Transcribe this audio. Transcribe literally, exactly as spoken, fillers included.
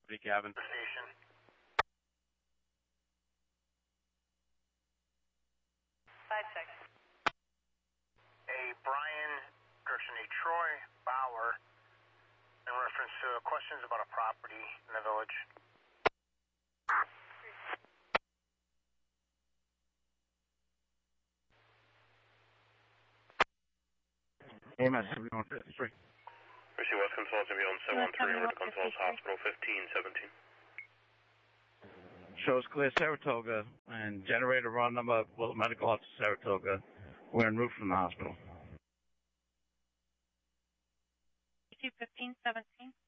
Pretty cabin. Station. Five six. A Brian Gerson, a Troy Bauer, in reference to questions about a property in the village. A M S seventy-one fifty-three. Receive West Consoles to be on seven one three over to Consoles Hospital fifteen seventeen. Shows clear Saratoga and generator run number Willow Medical Office Saratoga. We're en route from the hospital. fifteen seventeen.